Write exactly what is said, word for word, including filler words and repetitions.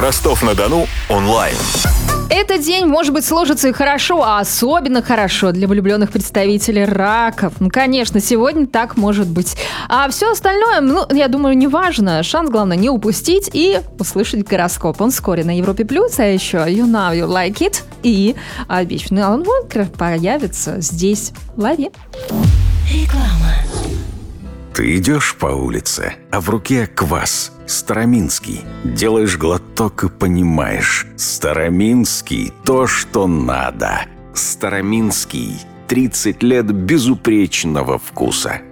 Ростов-на-Дону онлайн. Этот день, может быть, сложится и хорошо, а особенно хорошо для влюбленных представителей раков. Ну, конечно, сегодня так может быть. А все остальное, ну, я думаю, не важно. Шанс, главное, не упустить и услышать гороскоп. Он вскоре на Европе+, плюс, а еще You Know You Like It и обещанный Алан Уокер появится здесь. Лови. Реклама. Ты идешь по улице, а в руке квас Староминский. Делаешь глоток и понимаешь: Староминский – то, что надо. Староминский – тридцать лет безупречного вкуса.